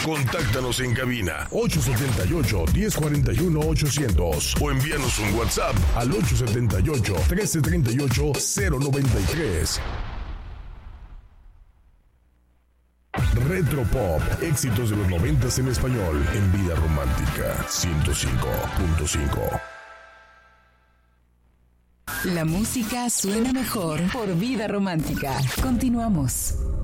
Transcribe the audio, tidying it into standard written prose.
Contáctanos en cabina 878-1041-800 o envíanos un WhatsApp al 878-1338-093. Retropop, éxitos de los 90s en español, en Vida Romántica 105.5. La música suena mejor por Vida Romántica. Continuamos.